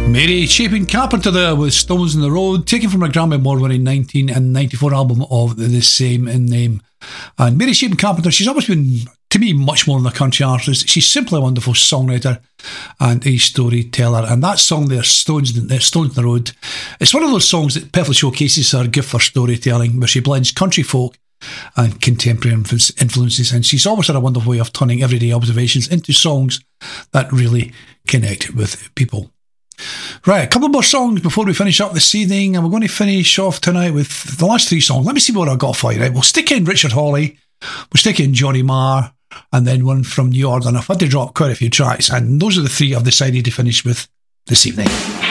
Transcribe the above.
Mary Chapin Carpenter there with Stones in the Road, taken from a Grammy Award-winning 1994 album of the same name. And Mary Chapin Carpenter, she's always been, to me, much more than a country artist. She's simply a wonderful songwriter and a storyteller. And that song there, Stones in the Road, it's one of those songs that perfectly showcases her gift for storytelling, where she blends country folk and contemporary influences. And she's always had a wonderful way of turning everyday observations into songs that really connect with people. Right, a couple more songs before we finish up this evening, and we're going to finish off tonight with the last three songs. Let me see what I've got for you, right? We'll stick in Richard Hawley, we'll stick in Johnny Marr, and then one from New Order. And I've had to drop quite a few tracks, and those are the three I've decided to finish with this evening.